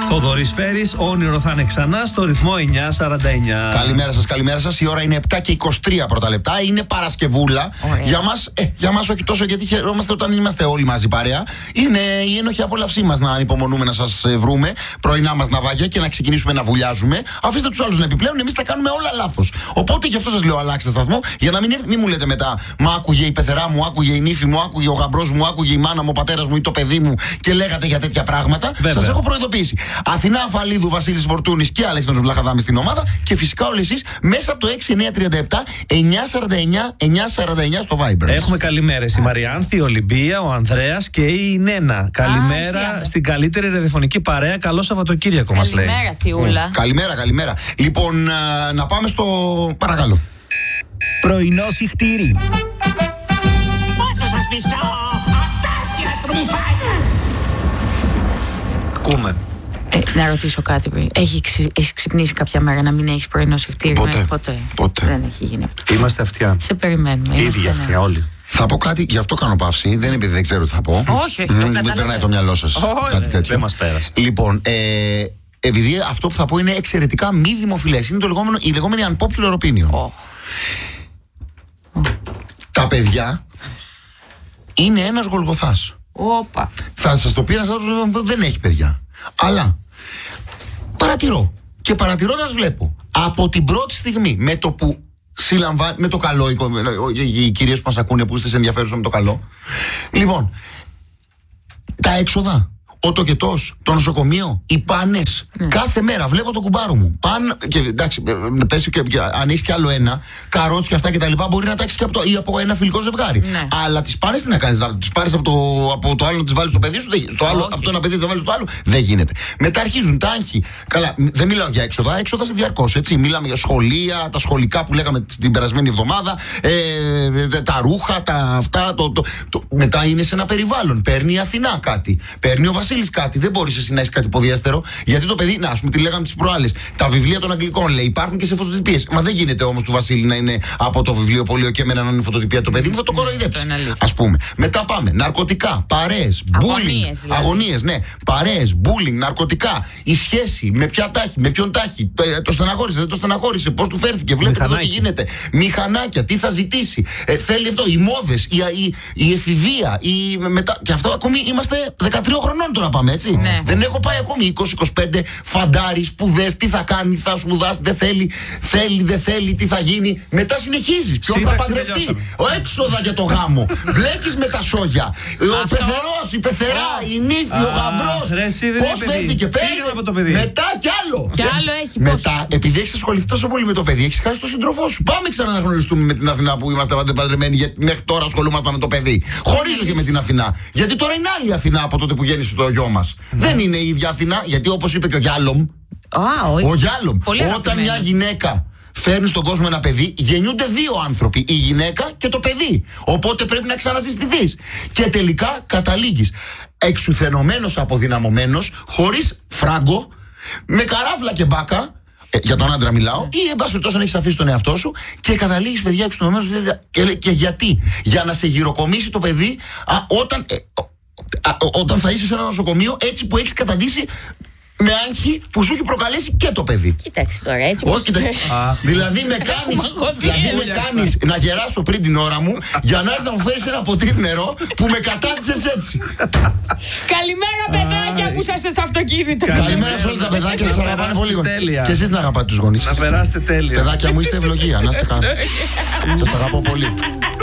Θοδωρής Φέρης, όνειρο θα είναι ξανά στο ρυθμό 949. Καλημέρα σας. Η ώρα είναι 7 και 23 πρώτα λεπτά. Είναι Παρασκευούλα. Για μας όχι τόσο, γιατί χαιρόμαστε όταν είμαστε όλοι μαζί παρέα. Είναι η ένοχη απόλαυσή μας να ανυπομονούμε να σας βρούμε. Πρωινά μας ναυάγια και να ξεκινήσουμε να βουλιάζουμε. Αφήστε τους άλλους να επιπλέουν, εμείς τα κάνουμε όλα λάθος. Οπότε γι' αυτό σας λέω: αλλάξτε σταθμό, για να μην μου λέτε μετά: μα άκουγε η πεθερά μου, άκουγε η νύφη μου, άκουγε ο γαμπρός μου, άκουγε η μάνα μου, ο πατέρας μου ή το παιδί μου και λέγατε για τέτοια πράγματα. Σας έχω προειδοποιήσει. Αθηνά Αφαλίδου, Βασίλης Φορτούνης και Αλέξανδρος Βλαχαδάμης στην ομάδα. Και φυσικά όλοι εσείς μέσα από το 6937 949 στο Viber. Έχουμε καλημέρες. Η Μαριάνθη, η Ολυμπία, ο Ανδρέας και η Νένα. Καλημέρα στην καλύτερη ραδιοφωνική παρέα. Καλό Σαββατοκύριακο μας λέει. Καλημέρα, Θιούλα. Καλημέρα. Λοιπόν, να πάμε στο. Παρακαλώ. Πρωινό συχτήρι. Πόσο σας μισώ, απέσια στρουμφάνια. Ακούμε. Να ρωτήσω κάτι. Έχεις ξυπνήσει κάποια μέρα να μην έχεις πρωινό συχτήρι? Ποτέ. Δεν έχει γίνει αυτό. Είμαστε αυτιά. Σε περιμένουμε. Ίδια αυτιά όλοι. Θα πω κάτι, γι' αυτό κάνω παύση. Δεν επειδή δεν ξέρω τι θα πω. Όχι. Δεν περνάει το μυαλό σας. Κάτι τέτοιο. Δεν μας πέρασε. Λοιπόν, επειδή αυτό που θα πω είναι εξαιρετικά μη δημοφιλές. Είναι η λεγόμενη unpopular opinion. Τα παιδιά είναι ένας Γολγοθάς. Όπα. Θα σας το πει ένας άνθρωπος που δεν έχει παιδιά. Αλλά παρατηρώ. Και παρατηρώντας βλέπω από την πρώτη στιγμή με το που με το καλό, οι κυρίες που μας ακούνε που είστε ενδιαφέρουσα με το καλό. Λοιπόν, τα έξοδα, ο τοκετός, το νοσοκομείο, οι πάνες. Κάθε μέρα βλέπω το κουμπάρο μου. Και εντάξει, πέσει και αν έχει κι άλλο ένα, καρότσι και αυτά και τα λοιπά, μπορεί να τα έχει και από ένα φιλικό ζευγάρι. Ναι. Αλλά τις πάνες τι να κάνεις, να τις πάρεις από το άλλο να τις βάλεις στο παιδί σου, από το ένα παιδί να τις βάλεις στο άλλο. Δεν γίνεται. Μετά αρχίζουν τα άγχη. Καλά, δεν μιλάω για έξοδα σε διαρκώς. Μιλάμε για σχολεία, τα σχολικά που λέγαμε την περασμένη εβδομάδα, τα ρούχα, αυτά. Μετά είναι σε ένα περιβάλλον. Παίρνει η Αθηνά κάτι. Παίρνει ο Βασίλης κάτι. Δεν μπορείς εσύ να έχεις κάτι ποδιέστερο. Γιατί το παιδί, να, ας πούμε, τι λέγαμε τις προάλλες. Τα βιβλία των Αγγλικών λέει υπάρχουν και σε φωτοτυπίες. Μα δεν γίνεται όμως του Βασίλη να είναι από το βιβλίο και εμένα να είναι φωτοτυπία το παιδί μου. Θα το κοροϊδέψει. Ας πούμε. Μετά πάμε. Ναρκωτικά, παρέες, bullying. Αγωνίες, ναι. Παρέες, bullying, ναρκωτικά. Η σχέση, με ποια τάχη, με ποιον τάχη. Το στεναχώρησε, δεν το στεναχώρησε. Πώς του φέρθηκε. Βλέπετε εδώ τι γίνεται. Μηχανάκια, τι θα ζητήσει. Θέλει αυτό. Οι μόδες, η εφηβεία. Και αυτό ακόμη είμαστε 13 χρονών τώρα πάμε, έτσι. Ναι. Δεν έχω πάει ακόμη 20-25 φαντάρι, σπουδές, τι θα κάνει, θα σπουδάσει, δεν θέλει, δεν θέλει, τι θα γίνει. Μετά συνεχίζεις. Ποιον θα παντρευτεί. Έξοδα για το γάμο. Μπλέκεις με τα σόγια. Ο πεθερός, η πεθερά, η νύφη, ο γαμπρός. Πώς πέθηκε, μετά κι άλλο. Κι άλλο έχει. Μετά, επειδή έχεις ασχοληθεί τόσο πολύ με το παιδί, έχεις χάσει τον σύντροφό σου. Πάμε ξανά να γνωριστούμε με την Αθηνά που είμαστε παντρεμένοι, γιατί μέχρι τώρα ασχολούμασταν με το παιδί. Χωρίζω και με την Αθηνά. Γιατί τώρα είναι άλλη Αθηνά από τότε που γέννησε το γιο μας. Δεν είναι η ίδια Αθηνά, γιατί όπως είπε και ο Γιάλομ, όταν μια γυναίκα φέρνει στον κόσμο ένα παιδί, γεννιούνται δύο άνθρωποι, η γυναίκα και το παιδί. Οπότε πρέπει να ξανασυστηθείς. Και τελικά καταλήγεις εξουθενωμένος, αποδυναμωμένος, χωρίς φράγκο, με καράφλα και μπάκα. Για τον άντρα μιλάω, ή εν πάση περιπτώσει αν έχεις αφήσει τον εαυτό σου και καταλήγεις, παιδιά, εξουθενωμένος. Και γιατί? Για να σε γυροκομίσει το παιδί όταν θα είσαι σε ένα νοσοκομείο, έτσι που έχεις καταντήσει με άγχη που σου έχει προκαλέσει και το παιδί. Κοίταξε τώρα, έτσι. Όχι, δηλαδή με κάνεις να γεράσω πριν την ώρα μου για να έρθεις να μου φέρεις ένα ποτήρι νερό που με κατάντησες έτσι. Καλημέρα, παιδάκια που είσαστε στο αυτοκίνητο. Καλημέρα σε όλα τα παιδάκια, σας αγαπάνε πολύ. Και εσείς να αγαπάτε τους γονείς σας. Να περάσετε τέλεια. Παιδάκια μου, είστε ευλογία. Να είστε καλά. Σας αγαπώ πολύ.